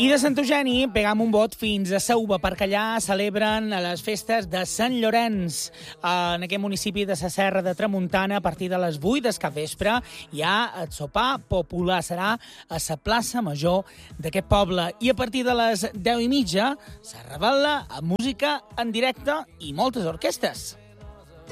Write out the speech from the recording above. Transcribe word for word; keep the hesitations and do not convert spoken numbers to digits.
I de Sant Eugeni pegam un bot fins a Sauva, perquè allà celebren les festes de Sant Llorenç. En aquest municipi de la Serra de Tramuntana, a partir de les vuit del capvespre, hi ha el sopar popular. Serà a la plaça Major d'aquest poble. I a partir de les deu i mitja se revela amb música en directe i moltes orquestes.